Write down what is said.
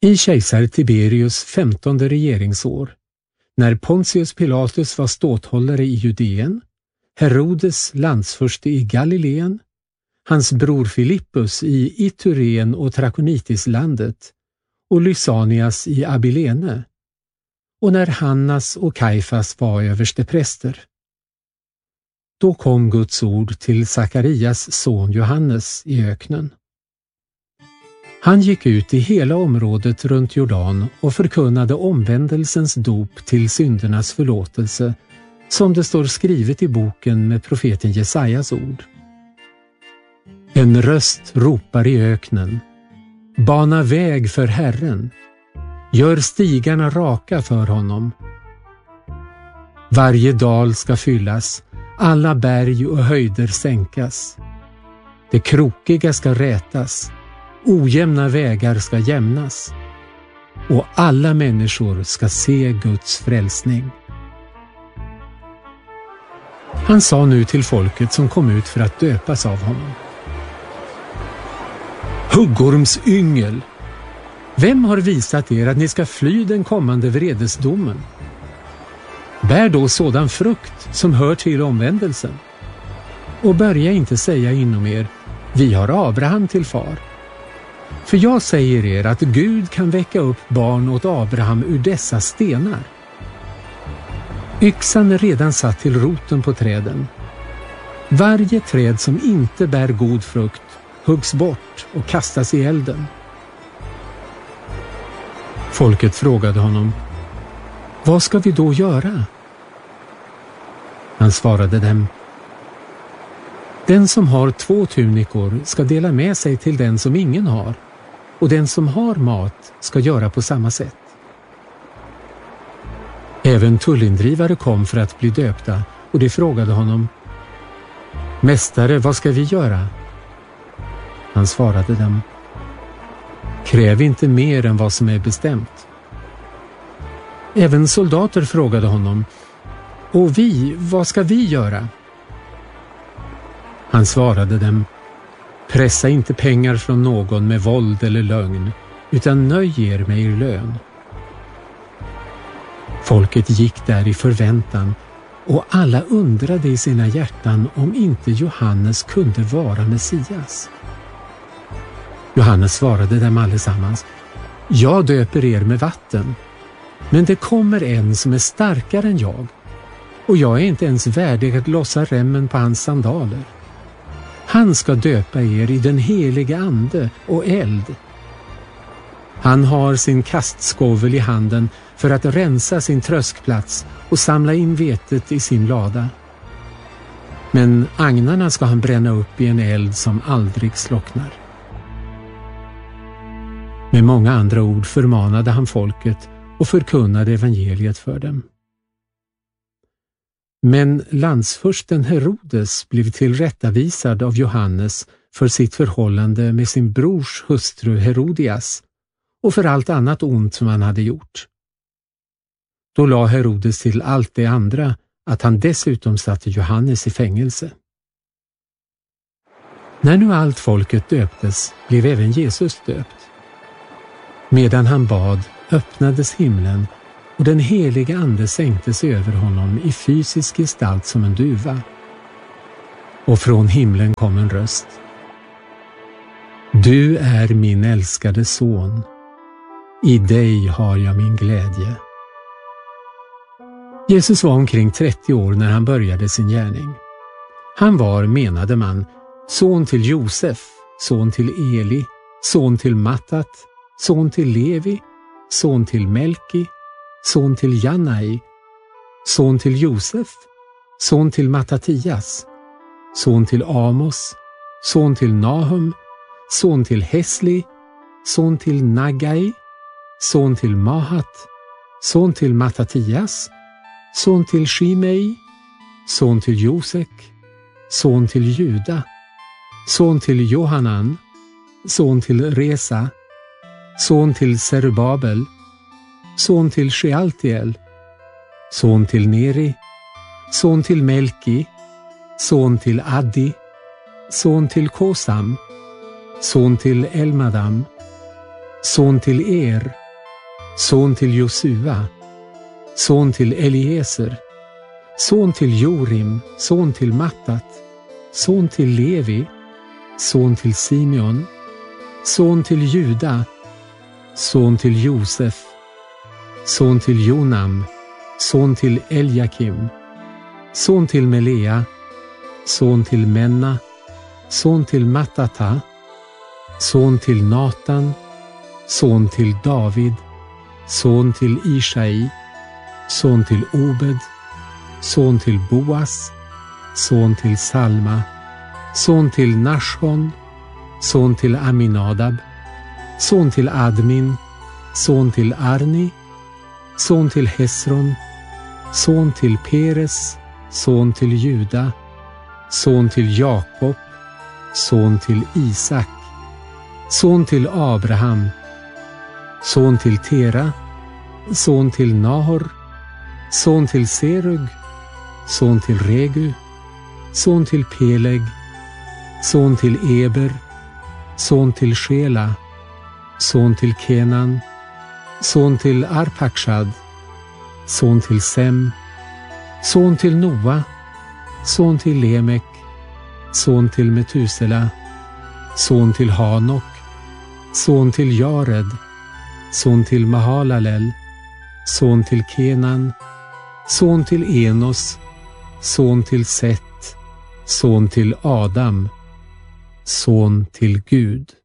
I kejsar Tiberius 15:e regeringsår, när Pontius Pilatus var ståthållare i Judeen, Herodes landsförste i Galileen, hans bror Filippus i Itureen och Trakonitislandet och Lysanias i Abilene, och när Hannas och Kajfas var överstepräster. Då kom Guds ord till Sakarias son Johannes i öknen. Han gick ut i hela området runt Jordan och förkunnade omvändelsens dop till syndernas förlåtelse, som det står skrivet i boken med profeten Jesajas ord. En röst ropar i öknen: bana väg för Herren, gör stigarna raka för honom. Varje dal ska fyllas, alla berg och höjder sänkas. Det krokiga ska rätas, ojämna vägar ska jämnas, och alla människor ska se Guds frälsning. Han sa nu till folket som kom ut för att döpas av honom: Huggormsyngel, vem har visat er att ni ska fly den kommande vredesdomen? Bär då sådan frukt som hör till omvändelsen. Och börja inte säga inom er: vi har Abraham till far. För jag säger er att Gud kan väcka upp barn åt Abraham ur dessa stenar. Yxan är redan satt till roten på träden. Varje träd som inte bär god frukt huggs bort och kastas i elden. Folket frågade honom: vad ska vi då göra? Han svarade dem: den som har 2 tunikor ska dela med sig till den som ingen har, och den som har mat ska göra på samma sätt. Även tullindrivare kom för att bli döpta, och de frågade honom: mästare, vad ska vi göra? Han svarade dem: kräv inte mer än vad som är bestämt. Även soldater frågade honom: och vi, vad ska vi göra? Han svarade dem: pressa inte pengar från någon med våld eller lögn, utan nöj er med er lön. Folket gick där i förväntan, och alla undrade i sina hjärtan om inte Johannes kunde vara Messias. Johannes svarade dem allesammans: jag döper er med vatten, men det kommer en som är starkare än jag, och jag är inte ens värdig att lossa remmen på hans sandaler. Han ska döpa er i den heliga ande och eld. Han har sin kastskovel i handen för att rensa sin tröskplats och samla in vetet i sin lada. Men agnarna ska han bränna upp i en eld som aldrig slocknar. Med många andra ord förmanade han folket och förkunnade evangeliet för dem. Men landsförsten Herodes blev tillrättavisad av Johannes för sitt förhållande med sin brors hustru Herodias och för allt annat ont som han hade gjort. Då la Herodes till allt det andra att han dessutom satte Johannes i fängelse. När nu allt folket döptes blev även Jesus döpt. Medan han bad öppnades himlen, och den heliga ande sänktes över honom i fysisk gestalt som en duva. Och från himlen kom en röst: du är min älskade son, i dig har jag min glädje. Jesus var omkring 30 år när han började sin gärning. Han var, menade man, son till Josef, son till Eli, son till Mattat, son till Levi, son till Melki, son till Janai, son till Josef, son till Mattatias, son till Amos, son till Nahum, son till Hesli, son till Nagai, son till Mahat, son till Mattatias, son till Shimei, son till Josek, son till Juda, son till Johanan, son till Resa, son till Serubabel, son till Shealtiel, son till Neri, son till Melki, son till Addi, son till Kosam, son till Elmadam, son till Er, son till Josua, son till Eliezer, son till Jorim, son till Mattat, son till Levi, son till Simeon, son till Juda, son till Josef, son till Jonam, son till Eljakim, son till Melea, son till Menna, son till Mattata, son till Natan, son till David, son till Ishai, son till Obed, son till Boas, son till Salma, son till Nashon, son till Aminadab, son till Admin, son till Arni, son till Hesron, son till Peres, son till Juda, son till Jakob, son till Isak, son till Abraham, son till Tera, son till Nahor, son till Serug, son till Regu, son till Peleg, son till Eber, son till Shela, son till Kenan, son till Arpakshad, son till Sem, son till Noa, son till Lemek, son till Metusela, son till Hanok, son till Jared, son till Mahalalel, son till Kenan, son till Enos, son till Set, son till Adam, son till Gud.